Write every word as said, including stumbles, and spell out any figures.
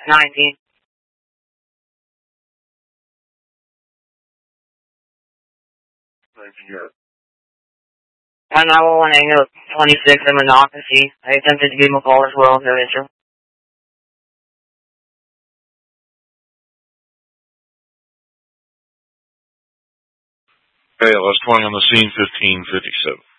nineteen. And I will want to know twenty-six in Monocacy. I attempted to give him a call as well, no issue. Hey, let's twenty on the scene, fifteen fifty-seven.